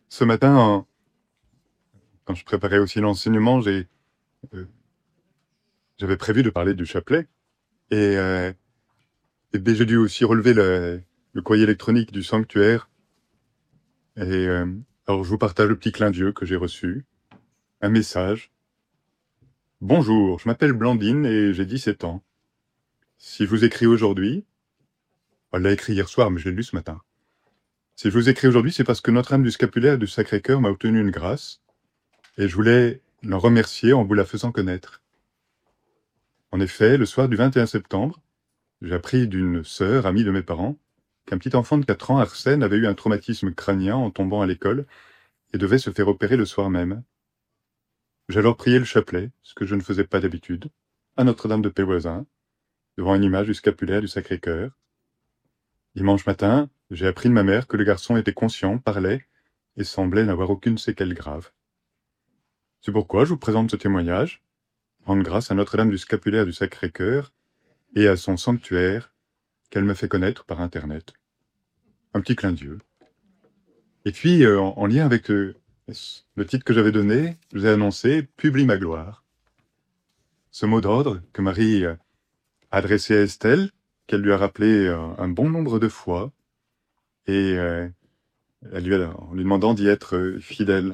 Ce matin, quand je préparais aussi l'enseignement, euh, j'avais prévu de parler du chapelet. Et, euh, et j'ai dû aussi relever le courrier électronique du sanctuaire. Et alors, je vous partage le petit clin d'yeux que j'ai reçu. Un message. Bonjour, je m'appelle Blandine et j'ai 17 ans. Si je vous écris aujourd'hui, elle l'a écrit hier soir, mais je l'ai lu ce matin. Si je vous écris aujourd'hui, c'est parce que Notre-Dame du Scapulaire du Sacré-Cœur m'a obtenu une grâce. Et je voulais l'en remercier en vous la faisant connaître. En effet, le soir du 21 septembre, j'ai appris d'une sœur, amie de mes parents, qu'un petit enfant de 4 ans, Arsène, avait eu un traumatisme crânien en tombant à l'école et devait se faire opérer le soir même. J'ai alors prié le chapelet, ce que je ne faisais pas d'habitude, à Notre-Dame de Pévoisin, devant une image du scapulaire du Sacré-Cœur. Dimanche matin, j'ai appris de ma mère que le garçon était conscient, parlait et semblait n'avoir aucune séquelle grave. C'est pourquoi je vous présente ce témoignage, rendre grâce à Notre-Dame du Scapulaire du Sacré-Cœur et à son sanctuaire qu'elle me fait connaître par Internet. Un petit clin d'yeux. Et puis, en lien avec le titre que j'avais donné, je vous ai annoncé « Publie ma gloire ». Ce mot d'ordre que Marie a adressé à Estelle, qu'elle lui a rappelé un bon nombre de fois, et en lui demandant d'y être fidèle.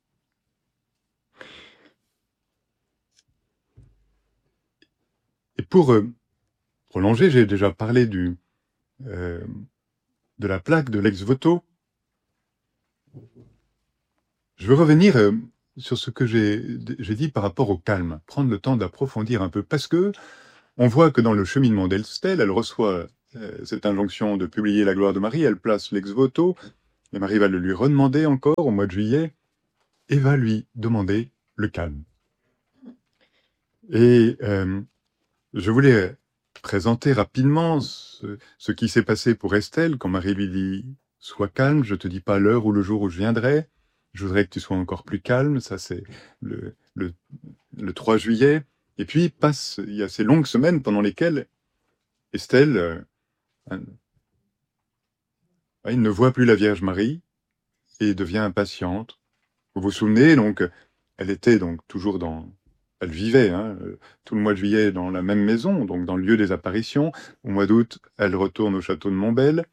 Et pour prolonger, j'ai déjà parlé de la plaque de l'ex-voto. Je veux revenir sur ce que j'ai dit par rapport au calme, prendre le temps d'approfondir un peu, parce que on voit que dans le cheminement d'Estelle, elle reçoit cette injonction de publier la gloire de Marie, elle place l'ex-voto, et Marie va le lui redemander encore au mois de juillet, et va lui demander le calme. Et je voulais présenter rapidement ce qui s'est passé pour Estelle, quand Marie lui dit « Sois calme, je te dis pas l'heure ou le jour où je viendrai, je voudrais que tu sois encore plus calme », ça c'est le 3 juillet. Et puis il y a ces longues semaines pendant lesquelles Estelle il ne voit plus la Vierge Marie et devient impatiente. Vous vous souvenez, donc, elle était donc toujours elle vivait tout le mois de juillet dans la même maison, donc dans le lieu des apparitions. Au mois d'août, elle retourne au château de Montbel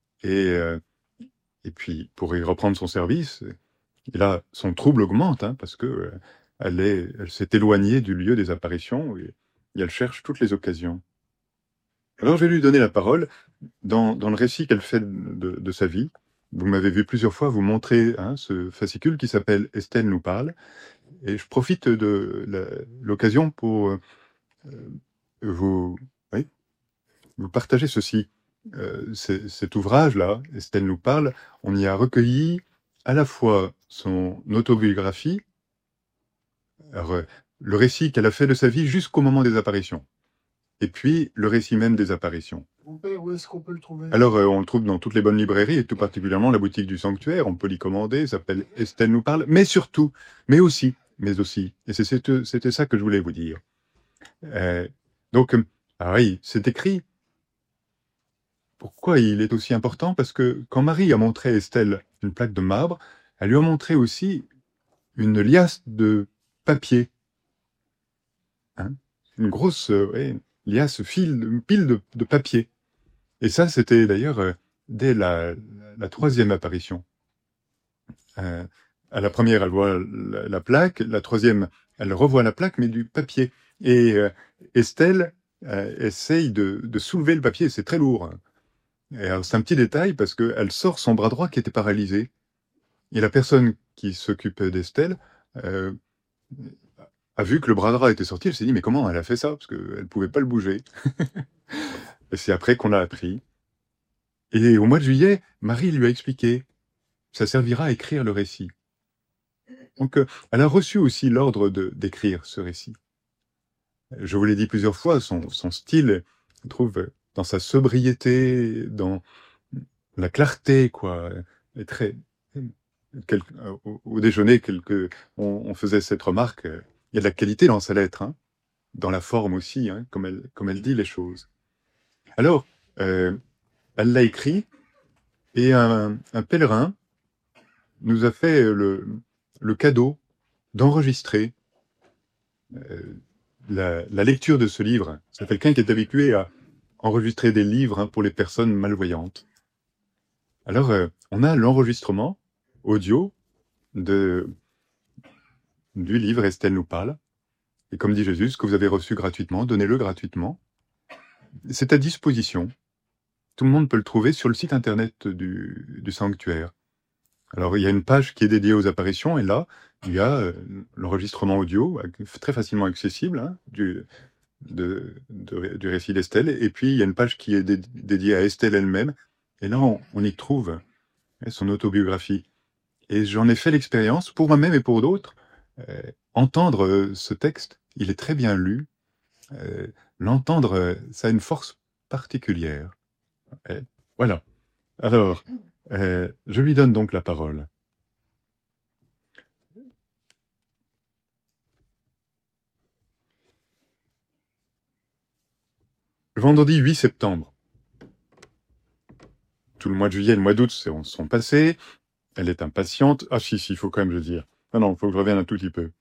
et puis pour y reprendre son service. Et là, son trouble augmente parce que elle s'est éloignée du lieu des apparitions et elle cherche toutes les occasions. Alors je vais lui donner la parole dans le récit qu'elle fait de sa vie. Vous m'avez vu plusieurs fois vous montrer ce fascicule qui s'appelle « Estelle nous parle ». Et je profite de l'occasion pour vous, oui, vous partager ceci. Cet ouvrage-là, « Estelle nous parle », on y a recueilli à la fois son autobiographie, alors, le récit qu'elle a fait de sa vie jusqu'au moment des apparitions, et puis le récit même des apparitions. Où est-ce qu'on peut le trouver? Alors, on le trouve dans toutes les bonnes librairies, et tout particulièrement la boutique du Sanctuaire. On peut l'y commander, ça s'appelle « Estelle nous parle », mais aussi, et c'était ça que je voulais vous dire. Donc, oui, c'est écrit. Pourquoi il est aussi important? Parce que quand Marie a montré à Estelle une plaque de marbre, elle lui a montré aussi une liasse de papier. Une grosse liasse, une pile de papier. Et ça, c'était d'ailleurs dès la troisième apparition. À la première, elle voit la plaque. La troisième, elle revoit la plaque, mais du papier. Et Estelle essaye de soulever le papier. C'est très lourd. Et c'est un petit détail parce qu'elle sort son bras droit qui était paralysé. Et la personne qui s'occupe d'Estelle a vu que le bras droit était sorti. Elle s'est dit, mais comment elle a fait ça? Parce qu'elle ne pouvait pas le bouger. Et c'est après qu'on l'a appris. Et au mois de juillet, Marie lui a expliqué. Ça servira à écrire le récit. Donc, elle a reçu aussi l'ordre d'écrire ce récit. Je vous l'ai dit plusieurs fois, son style, je trouve, dans sa sobriété, dans la clarté, quoi. Est très, au déjeuner, on faisait cette remarque. Il y a de la qualité dans sa lettre, dans la forme aussi, comme elle dit les choses. Alors, elle l'a écrit, et un pèlerin nous a fait le cadeau d'enregistrer la lecture de ce livre. C'est quelqu'un qui est habitué à enregistrer des livres pour les personnes malvoyantes. Alors, on a l'enregistrement audio du livre Estelle nous parle. Et comme dit Jésus, ce que vous avez reçu gratuitement, donnez-le gratuitement. C'est à disposition. Tout le monde peut le trouver sur le site internet du sanctuaire. Alors, il y a une page qui est dédiée aux apparitions, et là, il y a l'enregistrement audio, très facilement accessible, du récit d'Estelle. Et puis, il y a une page qui est dédiée à Estelle elle-même. Et là, on y trouve son autobiographie. Et j'en ai fait l'expérience, pour moi-même et pour d'autres, entendre ce texte, il est très bien lu. L'entendre, ça a une force particulière. Voilà. Alors, je lui donne donc la parole. Vendredi 8 septembre. Tout le mois de juillet et le mois d'août sont passés. Elle est impatiente. Ah si, il faut quand même le dire. Non, il faut que je revienne un tout petit peu.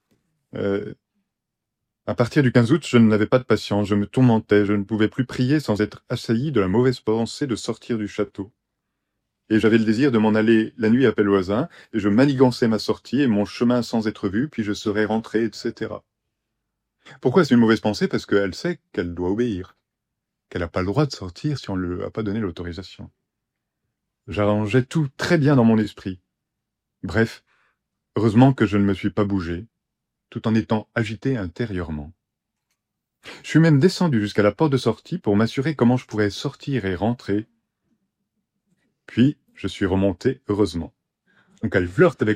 À partir du 15 août, je n'avais pas de patience, je me tourmentais, je ne pouvais plus prier sans être assailli de la mauvaise pensée de sortir du château. Et j'avais le désir de m'en aller la nuit à Pelvoisin, et je manigançais ma sortie et mon chemin sans être vu, puis je serais rentré, etc. Pourquoi c'est une mauvaise pensée? Parce qu'elle sait qu'elle doit obéir, qu'elle n'a pas le droit de sortir si on ne lui a pas donné l'autorisation. J'arrangeais tout très bien dans mon esprit. Bref, heureusement que je ne me suis pas bougé, tout en étant agité intérieurement. Je suis même descendu jusqu'à la porte de sortie pour m'assurer comment je pourrais sortir et rentrer. Puis, je suis remonté heureusement. Donc elle flirte avec